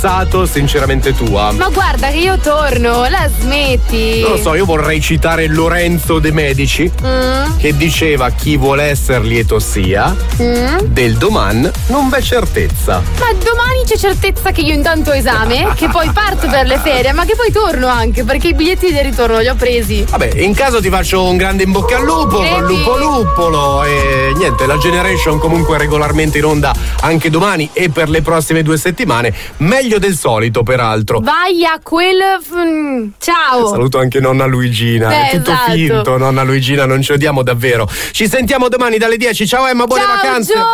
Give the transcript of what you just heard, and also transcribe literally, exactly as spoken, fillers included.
sinceramente tua. Ma guarda che io torno, la smetti. Non lo so, io vorrei citare Lorenzo De Medici Mm. che diceva: chi vuole essere lieto sia, Mm. del doman non v'è certezza. Ma domani c'è certezza che io intanto ho esame, che poi parto per le ferie, ma che poi torno anche, perché i biglietti di ritorno li ho presi. Vabbè, in caso ti faccio un grande in bocca al lupo, Vedi? con lupo luppolo, e niente, la Generation comunque regolarmente in onda anche domani e per le prossime due settimane, meglio del solito peraltro. Vai a quel. mm, Ciao. Saluto anche nonna Luigina, Eh, è tutto esatto. finto, nonna Luigina, non ci odiamo davvero. Ci sentiamo domani dalle dieci, ciao Emma, buone Ciao, vacanze. Gio.